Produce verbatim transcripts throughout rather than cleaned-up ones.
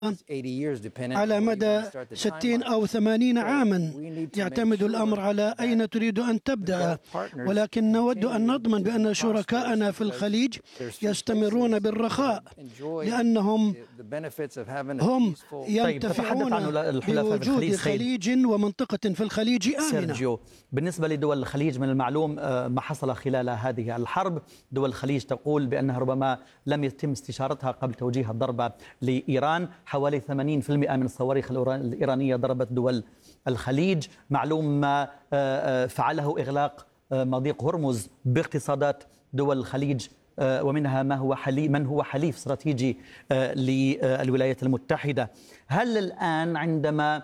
على مدى ستين أو ثمانين عاما. يعتمد الأمر على أين تريد أن تبدأ، ولكن نود أن نضمن بأن شركائنا في الخليج يستمرون بالرخاء، لأنهم هم ينتفعون بوجود خليج ومنطقة في الخليج آمنة. سيرجيو، بالنسبة لدول الخليج من المعلوم ما حصل خلال هذه الحرب. دول الخليج تقول بأنها ربما لم يتم استشارتها قبل توجيه الضربة لإيران. حوالي ثمانين بالمئة من الصواريخ الإيرانية ضربت دول الخليج. معلوم ما فعله إغلاق مضيق هرمز باقتصادات دول الخليج، ومنها ما هو حليف من هو حليف استراتيجي للولايات المتحدة. هل الآن عندما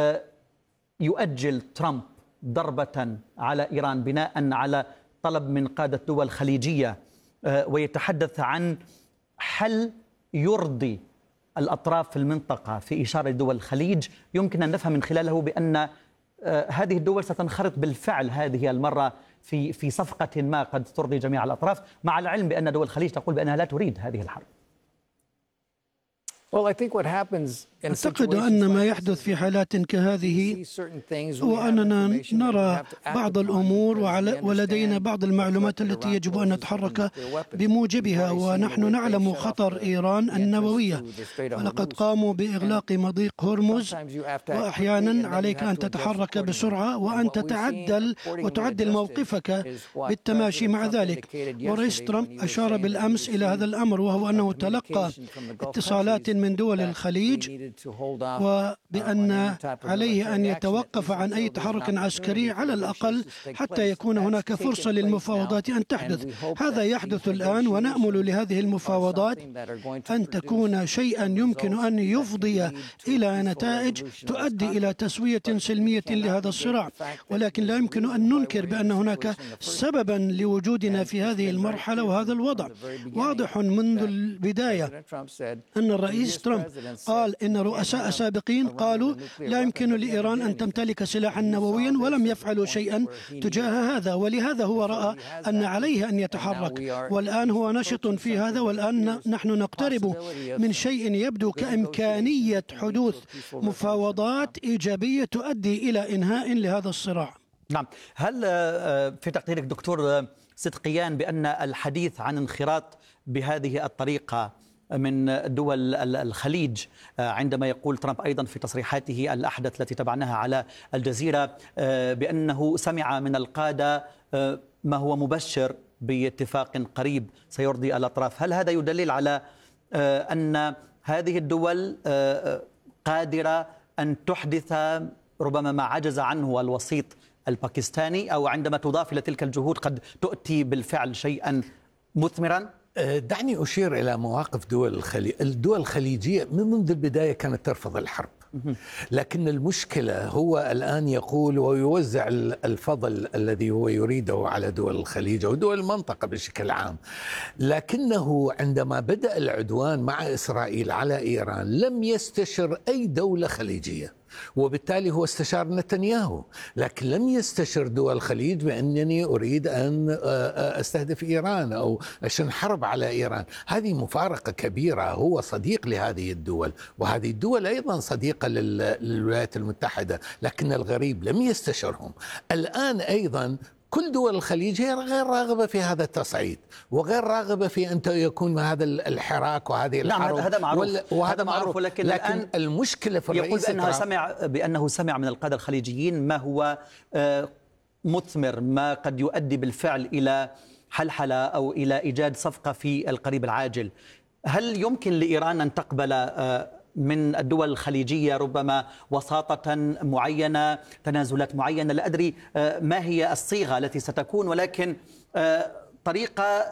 يؤجل ترامب ضربة على إيران بناء على طلب من قادة دول خليجية ويتحدث عن حل يرضي الأطراف في المنطقة في إشارة دول الخليج، يمكن أن نفهم من خلاله بأن هذه الدول ستنخرط بالفعل هذه المرة في في صفقة ما قد ترضي جميع الأطراف، مع العلم بأن دول الخليج تقول بأنها لا تريد هذه الحرب؟ أعتقد أن ما يحدث في حالات كهذه هو أننا نرى بعض الأمور ولدينا بعض المعلومات التي يجب أن نتحرك بموجبها، ونحن نعلم خطر إيران النووية، ولقد قاموا بإغلاق مضيق هرمز، وأحيانا عليك أن تتحرك بسرعة وأن تتعدل وتعدل موقفك بالتماشي مع ذلك. ورئيس ترامب أشار بالأمس إلى هذا الأمر، وهو أنه تلقى اتصالات من دول الخليج وبأن عليه أن يتوقف عن أي تحرك عسكري على الأقل حتى يكون هناك فرصة للمفاوضات أن تحدث. هذا يحدث الآن، ونأمل لهذه المفاوضات أن تكون شيئا يمكن أن يفضي إلى نتائج تؤدي إلى تسوية سلمية لهذا الصراع. ولكن لا يمكن أن ننكر بأن هناك سببا لوجودنا في هذه المرحلة وهذا الوضع. واضح منذ البداية أن الرئيس ترامب قال إن رؤساء سابقين قالوا لا يمكن لإيران أن تمتلك سلاحا نوويا ولم يفعلوا شيئا تجاه هذا، ولهذا هو رأى أن عليه أن يتحرك، والآن هو نشط في هذا. والآن نحن نقترب من شيء يبدو كإمكانية حدوث مفاوضات إيجابية تؤدي إلى إنهاء لهذا الصراع. نعم. هل في تقديرك دكتور صدقيان بأن الحديث عن انخراط بهذه الطريقة من دول الخليج، عندما يقول ترامب أيضا في تصريحاته الأحدث التي تبعناها على الجزيرة بأنه سمع من القادة ما هو مبشر باتفاق قريب سيرضي الأطراف، هل هذا يدلل على أن هذه الدول قادرة أن تحدث ربما ما عجز عنه الوسيط الباكستاني، أو عندما تضاف إلى تلك الجهود قد تؤتي بالفعل شيئا مثمرا؟ دعني أشير إلى مواقف دول الخليج. الدول الخليجية من منذ البداية كانت ترفض الحرب، لكن المشكلة هو الآن يقول ويوزع الفضل الذي هو يريده على دول الخليج أو دول المنطقة بشكل عام. لكنه عندما بدأ العدوان مع إسرائيل على إيران لم يستشر أي دولة خليجية، وبالتالي هو استشار نتنياهو، لكن لم يستشر دول الخليج بأنني أريد أن أستهدف إيران أو أشن حرب على إيران. هذه مفارقة كبيرة. هو صديق لهذه الدول، وهذه الدول أيضا صديقة للولايات المتحدة، لكن الغريب لم يستشرهم. الآن أيضا كل دول الخليج هي غير راغبة في هذا التصعيد، وغير راغبة في أن يكون هذا الحراك وهذه الحرب. نعم، هذا معروف، وهذا معروف. ولكن, لكن الآن المشكلة في يقول بأنها سمع بأنه سمع من القادة الخليجيين ما هو مثمر، ما قد يؤدي بالفعل إلى حلحلة أو إلى إيجاد صفقة في القريب العاجل. هل يمكن لإيران أن تقبل من الدول الخليجية ربما وساطة معينة، تنازلات معينة؟ لا أدري ما هي الصيغة التي ستكون، ولكن طريقة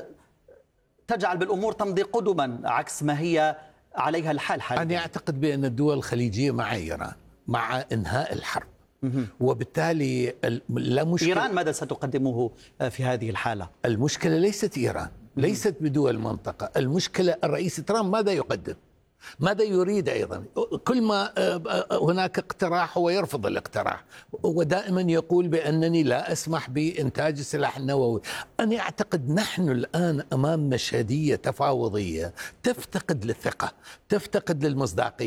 تجعل بالأمور تمضي قدما عكس ما هي عليها الحال حاليا. أنا أعتقد بأن الدول الخليجية مع إيران مع إنهاء الحرب، وبالتالي لا مشكلة. إيران ماذا ستقدمه في هذه الحالة؟ المشكلة ليست إيران، ليست بدول المنطقة. المشكلة الرئيس ترامب ماذا يقدم؟ ماذا يريد أيضا؟ كل ما هناك اقتراح هو يرفض الاقتراح، ودائما يقول بأنني لا أسمح بإنتاج السلاح النووي. أنا أعتقد نحن الآن أمام مشهدية تفاوضية تفتقد للثقة، تفتقد للمصداقية.